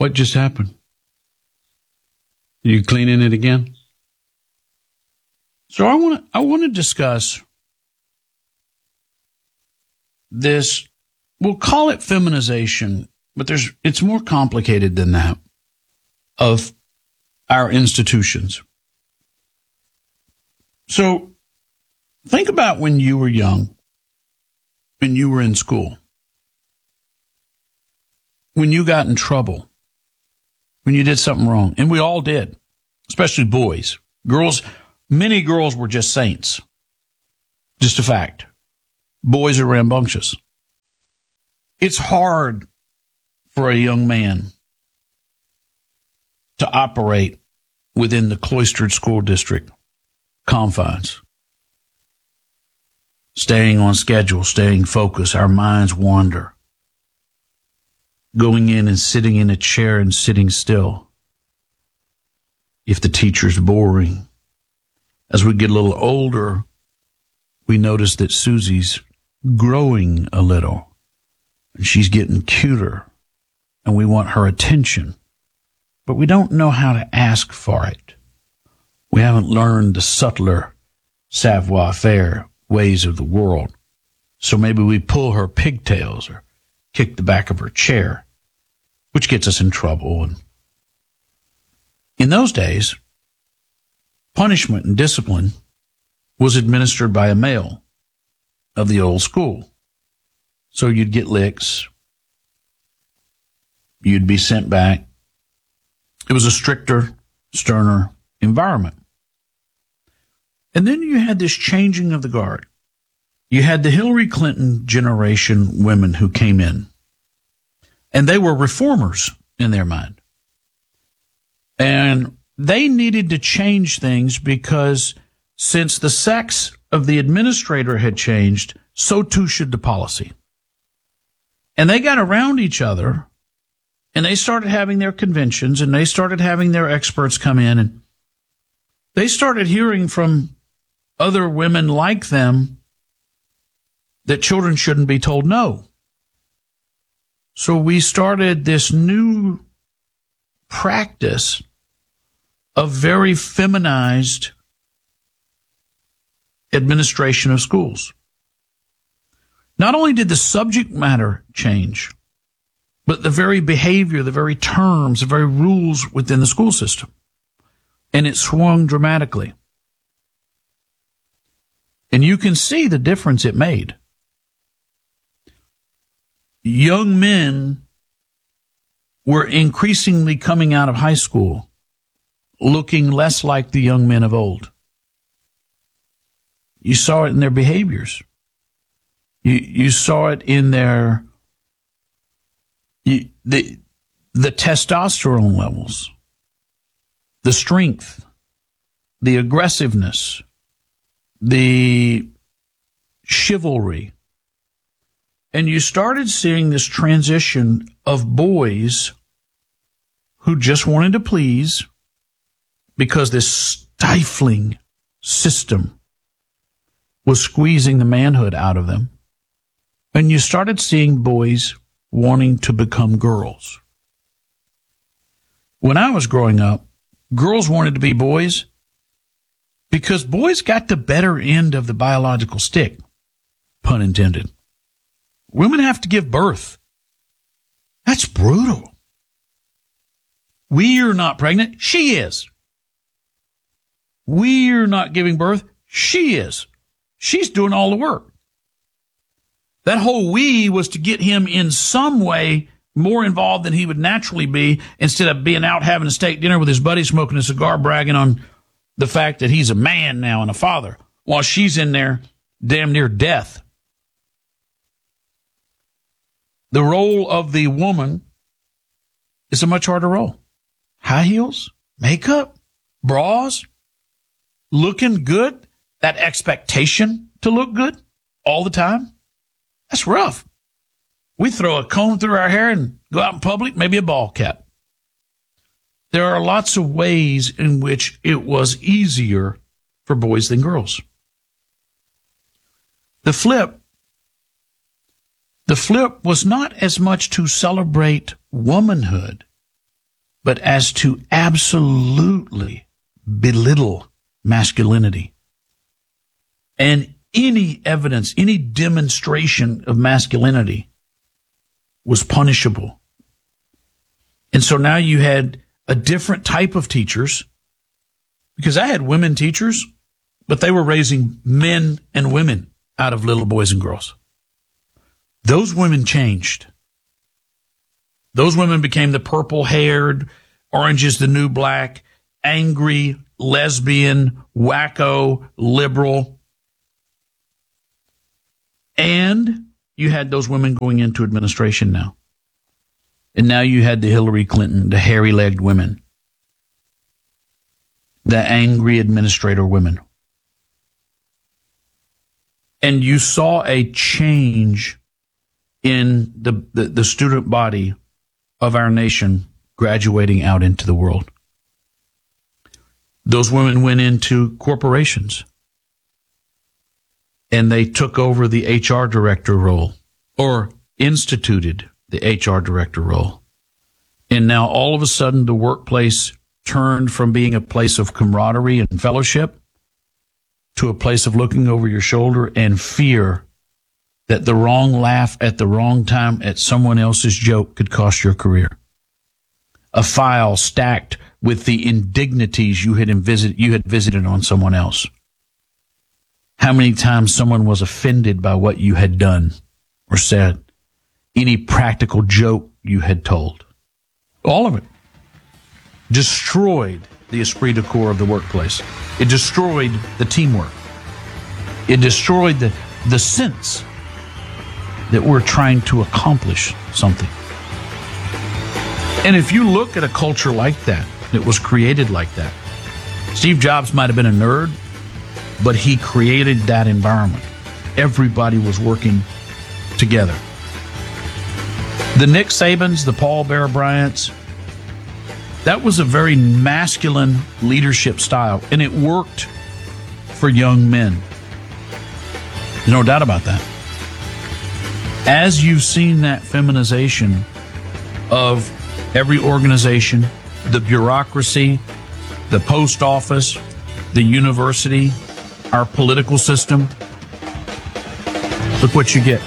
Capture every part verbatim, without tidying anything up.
What just happened? You cleaning it again? So I want to I want to discuss this. We'll call it feminization, but there's it's more complicated than that, of our institutions. So think about when you were young, when you were in school, when you got in trouble, when you did something wrong, and we all did, especially boys. Girls, many girls were just saints. Just a fact. Boys are rambunctious. It's hard for a young man to operate within the cloistered school district confines. Staying on schedule, staying focused, our minds wander. Going in and sitting in a chair and sitting still. If the teacher's boring. As we get a little older, we notice that Susie's growing a little. And she's getting cuter. And we want her attention. But we don't know how to ask for it. We haven't learned the subtler savoir-faire ways of the world. So maybe we pull her pigtails or kick the back of her chair, which gets us in trouble. And in those days, punishment and discipline was administered by a male of the old school. So you'd get licks. You'd be sent back. It was a stricter, sterner environment. And then you had this changing of the guard. You had the Hillary Clinton generation women who came in. And they were reformers in their mind. And they needed to change things because since the sex of the administrator had changed, so too should the policy. And they got around each other, and they started having their conventions, and they started having their experts come in, and they started hearing from other women like them that children shouldn't be told no. So we started this new practice of very feminized administration of schools. Not only did the subject matter change, but the very behavior, the very terms, the very rules within the school system. And it swung dramatically. And you can see the difference it made. Young men were increasingly coming out of high school looking less like the young men of old. You saw it in their behaviors. You you saw it in their you, the the testosterone levels, the strength, the aggressiveness, the chivalry. And you started seeing this transition of boys who just wanted to please because this stifling system was squeezing the manhood out of them. And you started seeing boys wanting to become girls. When I was growing up, girls wanted to be boys because boys got the better end of the biological stick, pun intended. Women have to give birth. That's brutal. We're not pregnant. She is. We're not giving birth. She is. She's doing all the work. That whole we was to get him in some way more involved than he would naturally be instead of being out having a steak dinner with his buddy, smoking a cigar, bragging on the fact that he's a man now and a father while she's in there damn near death. The role of the woman is a much harder role. High heels, makeup, bras, looking good, that expectation to look good all the time, that's rough. We throw a comb through our hair and go out in public, maybe a ball cap. There are lots of ways in which it was easier for boys than girls. The flip The flip was not as much to celebrate womanhood but as to absolutely belittle masculinity. And any evidence, any demonstration of masculinity was punishable. And so now you had a different type of teachers, because I had women teachers, but they were raising men and women out of little boys and girls. Those women changed. Those women became the purple-haired, orange is the new black, angry, lesbian, wacko, liberal. And you had those women going into administration now. And now you had the Hillary Clinton, the hairy-legged women, the angry administrator women. And you saw a change in the, the, the student body of our nation graduating out into the world. Those women went into corporations and they took over the H R director role or instituted the H R director role. And now all of a sudden the workplace turned from being a place of camaraderie and fellowship to a place of looking over your shoulder and fear that the wrong laugh at the wrong time at someone else's joke could cost your career. A file stacked with the indignities you had visit, you had visited on someone else. How many times someone was offended by what you had done or said. Any practical joke you had told. All of it. Destroyed the esprit de corps of the workplace. It destroyed the teamwork. It destroyed the, the sense that we're trying to accomplish something. And if you look at a culture like that, that was created like that, Steve Jobs might have been a nerd, but he created that environment. Everybody was working together. The Nick Sabans, the Paul Bear Bryants, that was a very masculine leadership style, and it worked for young men. There's no doubt about that. As you've seen that feminization of every organization, the bureaucracy, the post office, the university, our political system, look what you get.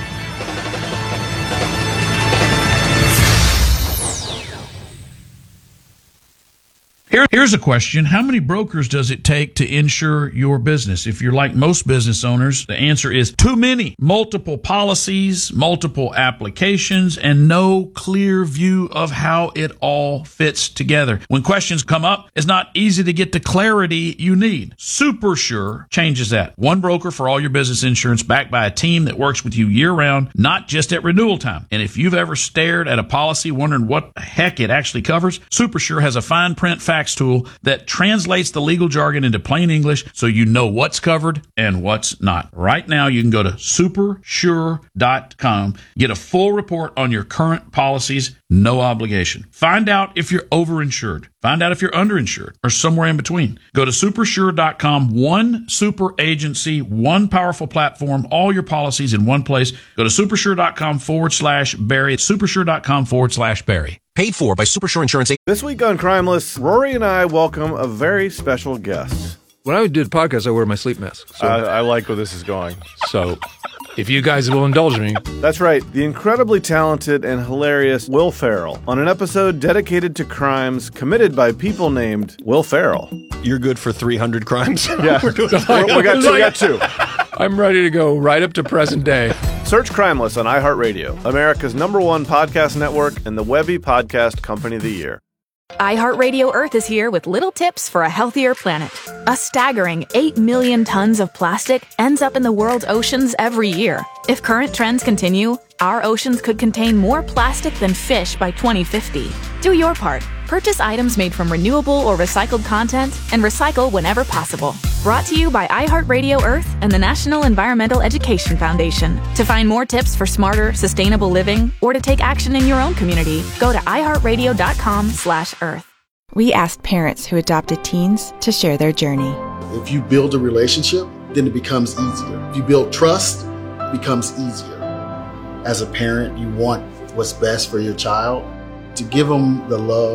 Here, here's a question. How many brokers does it take to insure your business? If you're like most business owners, the answer is too many. Multiple policies, multiple applications, and no clear view of how it all fits together. When questions come up, it's not easy to get the clarity you need. SuperSure changes that. One broker for all your business insurance backed by a team that works with you year-round, not just at renewal time. And if you've ever stared at a policy wondering what the heck it actually covers, SuperSure has a fine print fact tool that translates the legal jargon into plain English so you know what's covered and what's not. Right now, you can go to super sure dot com, get a full report on your current policies, no obligation. Find out if you're overinsured. Find out if you're underinsured or somewhere in between. Go to super sure dot com, one super agency, one powerful platform, all your policies in one place. Go to super sure dot com forward slash Barry. It's super sure dot com forward slash Barry. Paid for by SuperSure Insurance. This week on Crimeless, Rory and I welcome a very special guest. When I do the podcast, I wear my sleep mask. So, I, I like where this is going. So, if you guys will indulge me. That's right, the incredibly talented and hilarious Will Ferrell on an episode dedicated to crimes committed by people named Will Ferrell. You're good for three hundred crimes? Yeah, we got two. We got two. I'm ready to go right up to present day. Search Crimeless on iHeartRadio, America's number one podcast network and the Webby Podcast Company of the Year. iHeartRadio Earth is here with little tips for a healthier planet. A staggering eight million tons of plastic ends up in the world's oceans every year. If current trends continue, our oceans could contain more plastic than fish by twenty fifty. Do your part. Purchase items made from renewable or recycled content and recycle whenever possible. Brought to you by iHeartRadio Earth and the National Environmental Education Foundation. To find more tips for smarter, sustainable living or to take action in your own community, go to iHeartRadio dot com slash earth. We asked parents who adopted teens to share their journey. If you build a relationship, then it becomes easier. If you build trust, it becomes easier. As a parent, you want what's best for your child. To give them the love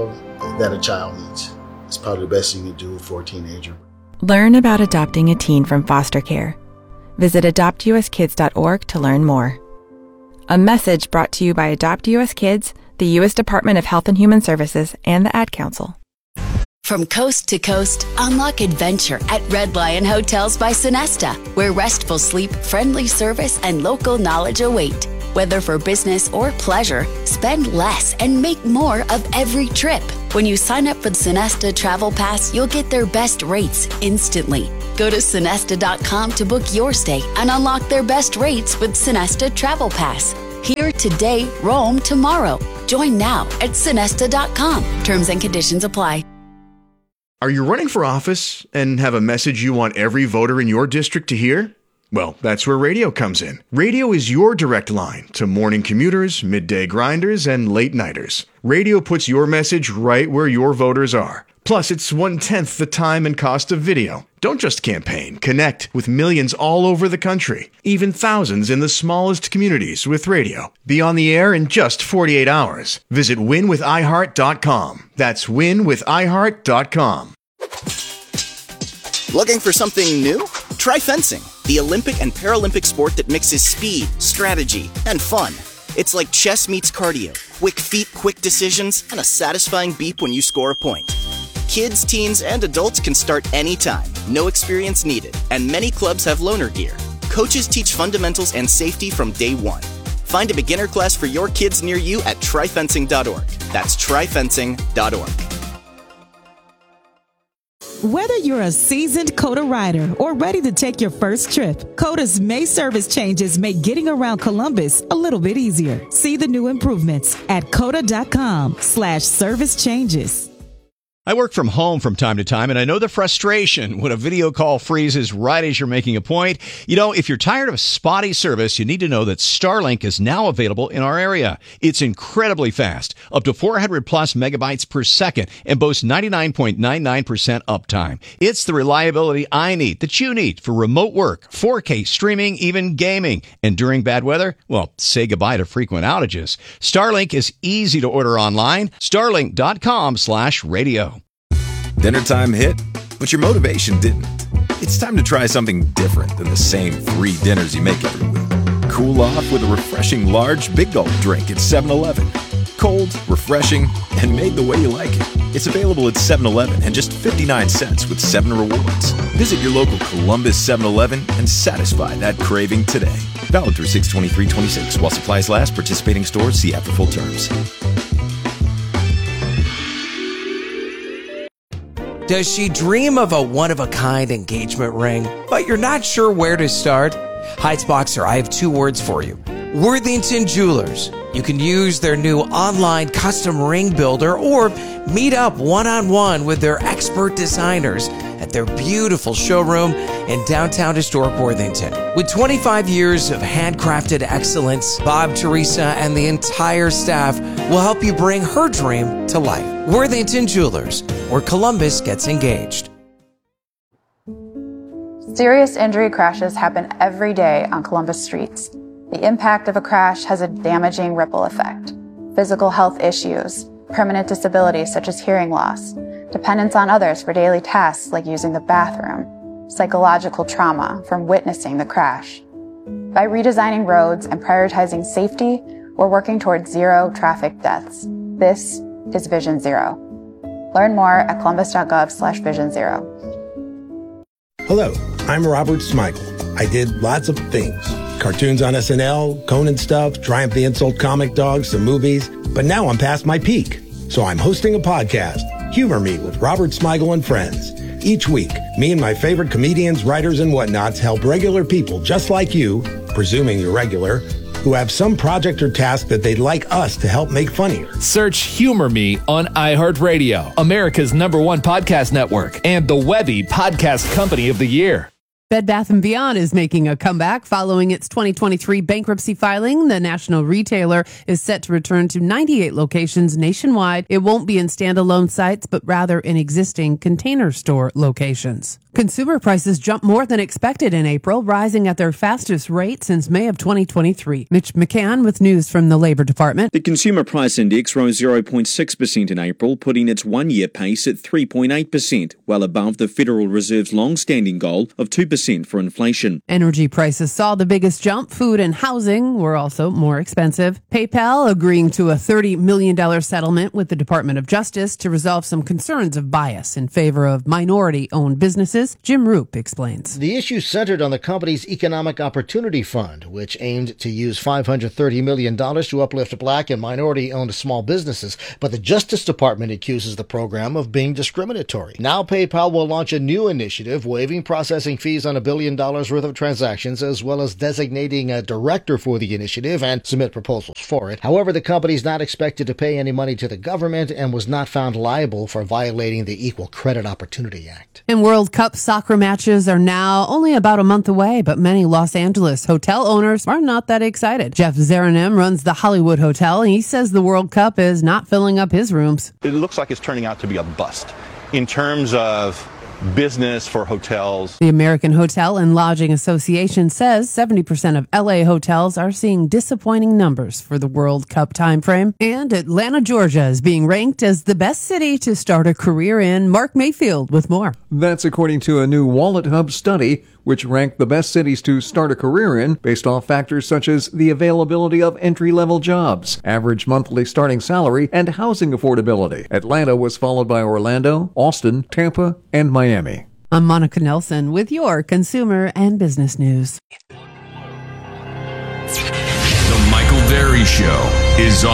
that a child needs. It's probably the best thing you do for a teenager. Learn about adopting a teen from foster care. Visit adopt u s kids dot org to learn more. A message brought to you by Adopt U S Kids, the U S Department of Health and Human Services, and the Ad Council. From coast to coast, unlock adventure at Red Lion Hotels by Sonesta, where restful sleep, friendly service, and local knowledge await. Whether for business or pleasure, spend less and make more of every trip. When you sign up for the Sonesta Travel Pass, you'll get their best rates instantly. Go to Sonesta dot com to book your stay and unlock their best rates with Sonesta Travel Pass. Here today, roam tomorrow. Join now at Sonesta dot com. Terms and conditions apply. Are you running for office and have a message you want every voter in your district to hear? Well, that's where radio comes in. Radio is your direct line to morning commuters, midday grinders, and late nighters. Radio puts your message right where your voters are. Plus, it's one-tenth the time and cost of video. Don't just campaign. Connect with millions all over the country, even thousands in the smallest communities with radio. Be on the air in just forty-eight hours. Visit win with i heart dot com. That's win with i heart dot com. Looking for something new? Try fencing, the Olympic and Paralympic sport that mixes speed, strategy, and fun. It's like chess meets cardio. Quick feet, quick decisions, and a satisfying beep when you score a point. Kids, teens, and adults can start anytime. No experience needed. And many clubs have loaner gear. Coaches teach fundamentals and safety from day one. Find a beginner class for your kids near you at try fencing dot org. That's try fencing dot org. Whether you're a seasoned COTA rider or ready to take your first trip, COTA's May service changes make getting around Columbus a little bit easier. See the new improvements at COTA dot com slash service changes. I work from home from time to time, and I know the frustration when a video call freezes right as you're making a point. You know, if you're tired of spotty service, you need to know that Starlink is now available in our area. It's incredibly fast, up to four hundred plus megabytes per second, and boasts ninety-nine point nine nine percent uptime. It's the reliability I need, that you need, for remote work, four K streaming, even gaming. And during bad weather, well, say goodbye to frequent outages. Starlink is easy to order online. Starlink dot com slash radio. Dinner time hit, but your motivation didn't. It's time to try something different than the same three dinners you make every week. Cool off with a refreshing large Big Gulp drink at seven eleven. Cold, refreshing, and made the way you like it. It's available at seven eleven and just fifty-nine cents with seven rewards. Visit your local Columbus seven eleven and satisfy that craving today. Valid through six twenty-three twenty-six. While supplies last, participating stores see app for full terms. Does she dream of a one-of-a-kind engagement ring, but you're not sure where to start? Heights Boxer, I have two words for you. Worthington Jewelers. You can use their new online custom ring builder or meet up one-on-one with their expert designers at their beautiful showroom in downtown historic Worthington. With twenty-five years of handcrafted excellence, Bob, Teresa, and the entire staff will help you bring her dream to life. Worthington Jewelers, where Columbus gets engaged. Serious injury crashes happen every day on Columbus streets. The impact of a crash has a damaging ripple effect. Physical health issues, permanent disabilities such as hearing loss, dependence on others for daily tasks like using the bathroom, psychological trauma from witnessing the crash. By redesigning roads and prioritizing safety, we're working towards zero traffic deaths. This is Vision Zero. Learn more at columbus dot gov slash vision zero. Hello, I'm Robert Smigel. I did lots of things. Cartoons on S N L, Conan stuff, Triumph the Insult comic dogs, some movies. But now I'm past my peak. So I'm hosting a podcast, Humor Me with Robert Smigel and Friends. Each week, me and my favorite comedians, writers, and whatnots help regular people just like you, presuming you're regular, who have some project or task that they'd like us to help make funnier. Search Humor Me on iHeartRadio, America's number one podcast network, and the Webby Podcast Company of the Year. Bed Bath and Beyond is making a comeback following its twenty twenty-three bankruptcy filing. The national retailer is set to return to ninety-eight locations nationwide. It won't be in standalone sites, but rather in existing Container Store locations. Consumer prices jumped more than expected in April, rising at their fastest rate since May of twenty twenty-three. Mitch McCann with news from the Labor Department. The Consumer Price Index rose zero point six percent in April, putting its one-year pace at three point eight percent, well above the Federal Reserve's long-standing goal of two percent for inflation. Energy prices saw the biggest jump. Food and housing were also more expensive. PayPal agreeing to a thirty million dollars settlement with the Department of Justice to resolve some concerns of bias in favor of minority-owned businesses. Jim Roop explains. The issue centered on the company's Economic Opportunity Fund, which aimed to use five hundred thirty million dollars to uplift black and minority-owned small businesses. But the Justice Department accuses the program of being discriminatory. Now PayPal will launch a new initiative waiving processing fees on a billion dollars worth of transactions, as well as designating a director for the initiative and submit proposals for it. However, the company is not expected to pay any money to the government and was not found liable for violating the Equal Credit Opportunity Act. And World Cup soccer matches are now only about a month away, but many Los Angeles hotel owners are not that excited. Jeff Zeranim runs the Hollywood Hotel, and he says the World Cup is not filling up his rooms. It looks like it's turning out to be a bust in terms of business for hotels. The American Hotel and Lodging Association says seventy percent of L A hotels are seeing disappointing numbers for the World Cup timeframe. And Atlanta, Georgia is being ranked as the best city to start a career in. Mark Mayfield with more. That's according to a new Wallet Hub study, which ranked the best cities to start a career in based off factors such as the availability of entry-level jobs, average monthly starting salary, and housing affordability. Atlanta was followed by Orlando, Austin, Tampa, and Miami. I'm Monica Nelson with your consumer and business news. The Michael Berry Show is on.